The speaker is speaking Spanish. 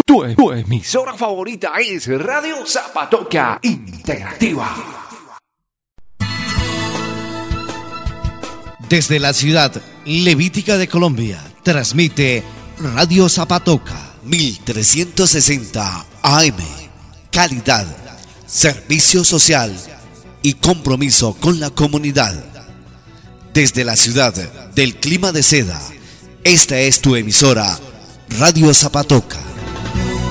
Tu emisora favorita es Radio Zapatoca Interactiva. Desde la ciudad levítica de Colombia, transmite Radio Zapatoca 1360 AM. Calidad, servicio social y compromiso con la comunidad. Desde la ciudad del clima de seda, esta es tu emisora Radio Zapatoca.